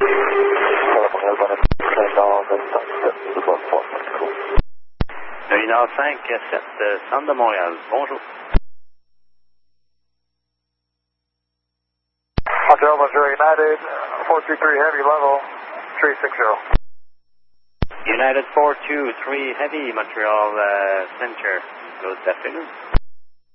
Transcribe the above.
Nord 5, 7, centre de Montréal. Bonjour. Hotel Montreal United, 423 Heavy level, 360. United 423 Heavy, Montreal Center. Good afternoon.